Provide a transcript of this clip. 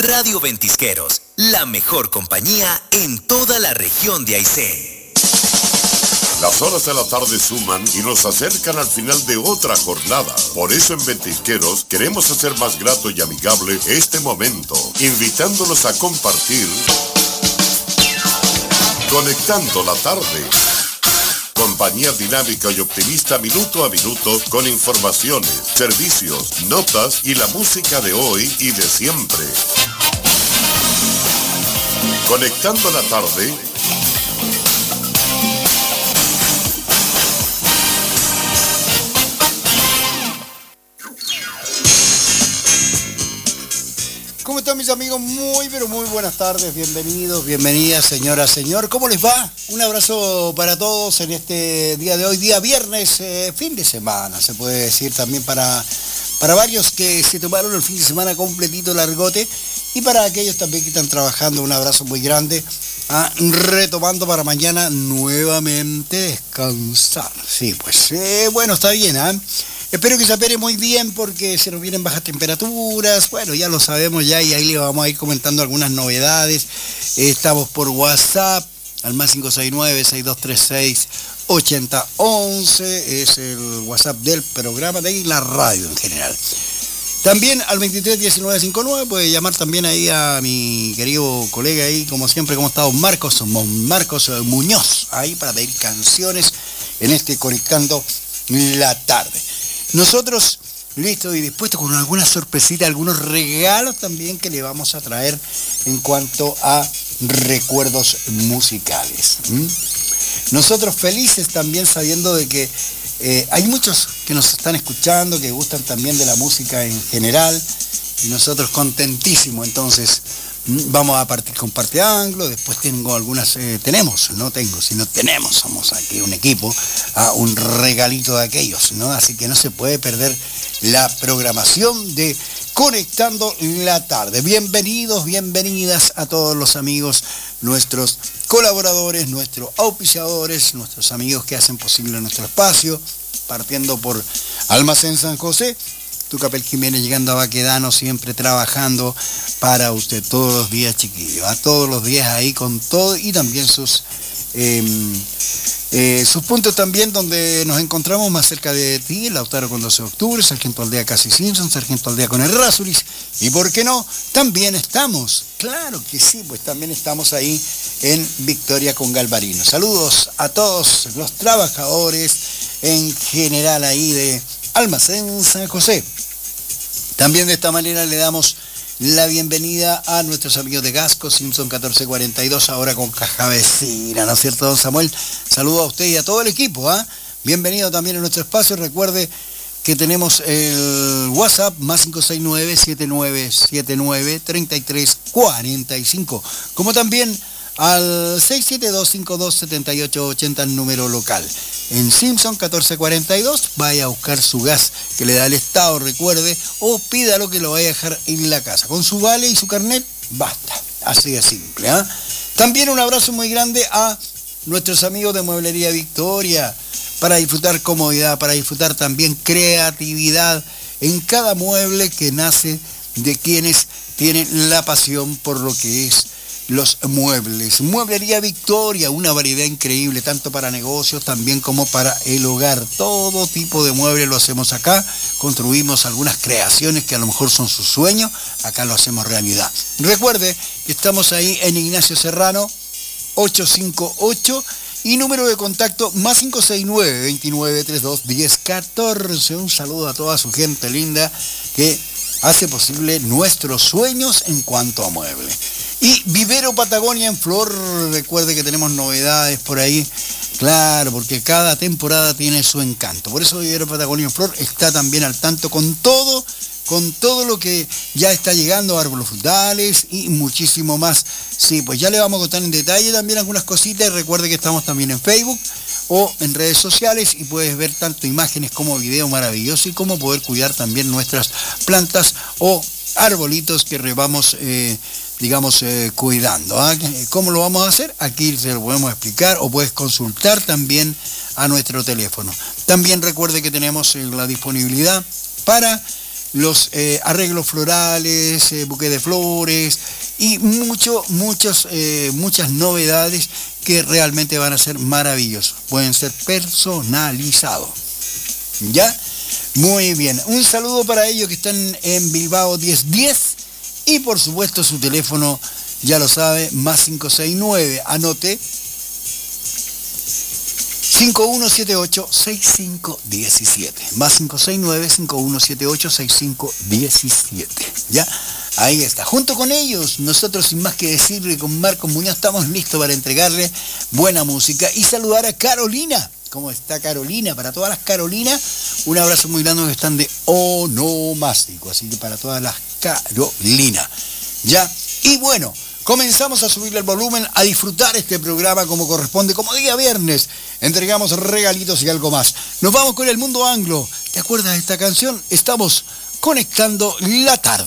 Radio Ventisqueros, la mejor compañía en toda la región de Aysén. Las horas de la tarde suman y nos acercan al final de otra jornada. Por eso en Ventisqueros queremos hacer más grato y amigable este momento, invitándolos a compartir Conectando la Tarde. Compañía dinámica y optimista minuto a minuto con informaciones, servicios, notas y la música de hoy y de siempre. Conectando la Tarde. ¿Cómo están mis amigos? Muy pero muy buenas tardes, bienvenidos, bienvenidas señora, señor. ¿Cómo les va? Un abrazo para todos en este día de hoy, día viernes, fin de semana, se puede decir también para varios que se tomaron el fin de semana completito largote y para aquellos también que están trabajando, un abrazo muy grande, retomando para mañana nuevamente descansar. Sí, pues bueno, está bien, ¿eh? Espero que se apere muy bien porque se nos vienen bajas temperaturas. Bueno, ya lo sabemos ya y ahí le vamos a ir comentando algunas novedades. Estamos por WhatsApp al más 569-6236-8011. Es el WhatsApp del programa de ahí, la radio en general. También al 231959 puede llamar también ahí a mi querido colega ahí, como siempre, como está don Marcos Muñoz, ahí para pedir canciones en este Conectando la Tarde. Nosotros, listos y dispuestos con alguna sorpresita, algunos regalos también que le vamos a traer en cuanto a recuerdos musicales. Nosotros felices también sabiendo de que hay muchos que nos están escuchando, que gustan también de la música en general, y nosotros contentísimos. Entonces, vamos a partir con parte anglo, después tengo algunas, tenemos, somos aquí un equipo, un regalito de aquellos, ¿no? Así que no se puede perder la programación de Conectando la Tarde. Bienvenidos, bienvenidas a todos los amigos, nuestros colaboradores, nuestros auspiciadores, nuestros amigos que hacen posible nuestro espacio, partiendo por Almacén San José, Tucapel Jiménez llegando a Baquedano, siempre trabajando para usted todos los días, chiquillos, todos los días ahí con todo y también sus puntos también donde nos encontramos más cerca de ti, Lautaro con 12 de octubre, Sargento Aldea Casi Simpson, Sargento Aldea con el Rasuris, y por qué no, también estamos, claro que sí, pues también estamos ahí en Victoria con Galvarino. Saludos a todos los trabajadores en general ahí de Almacén San José. También de esta manera le damos la bienvenida a nuestros amigos de Gasco, Simpson 1442, ahora con caja vecina, ¿no es cierto, don Samuel? Saludo a usted y a todo el equipo, ¿ah? Bienvenido también a nuestro espacio. Recuerde que tenemos el WhatsApp más 569-7979-3345, como también al 672-527880, el número local. En Simpson 1442, vaya a buscar su gas que le da el Estado, recuerde, o pídalo que lo vaya a dejar en la casa. Con su vale y su carnet, basta. Así de simple, ¿eh? También un abrazo muy grande a nuestros amigos de Mueblería Victoria, para disfrutar comodidad, para disfrutar también creatividad en cada mueble que nace de quienes tienen la pasión por lo que es los muebles. Mueblería Victoria, una variedad increíble, tanto para negocios también como para el hogar. Todo tipo de muebles lo hacemos acá. Construimos algunas creaciones que a lo mejor son sus sueños. Acá lo hacemos realidad. Recuerde que estamos ahí en Ignacio Serrano, 858, y número de contacto más 569-2932-1014. Un saludo a toda su gente linda que hace posible nuestros sueños en cuanto a muebles. Y Vivero Patagonia en Flor, recuerde que tenemos novedades por ahí, claro, porque cada temporada tiene su encanto. Por eso Vivero Patagonia en Flor está también al tanto con todo lo que ya está llegando, árboles frutales y muchísimo más. Sí, pues ya le vamos a contar en detalle también algunas cositas. Recuerde que estamos también en Facebook o en redes sociales y puedes ver tanto imágenes como videos maravillosos y cómo poder cuidar también nuestras plantas o arbolitos que vamos cuidando. ¿Cómo lo vamos a hacer? Aquí se lo podemos explicar o puedes consultar también a nuestro teléfono. También recuerde que tenemos la disponibilidad para los arreglos florales, buque de flores y muchas novedades que realmente van a ser maravillosos. Pueden ser personalizados. ¿Ya? Muy bien. Un saludo para ellos que están en Bilbao 1010 y por supuesto su teléfono, ya lo sabe, más 569, anote, 5178-6517. Más 569-5178-6517. ¿Ya? Ahí está. Junto con ellos, nosotros sin más que decirle, con Marcos Muñoz, estamos listos para entregarle buena música y saludar a Carolina. ¿Cómo está Carolina? Para todas las Carolinas, un abrazo muy grande que están de onomástico. Así que para todas las Carolinas. ¿Ya? Y bueno, comenzamos a subirle el volumen, a disfrutar este programa como corresponde, como día viernes. Entregamos regalitos y algo más. Nos vamos con el mundo anglo. ¿Te acuerdas de esta canción? Estamos conectando la tarde.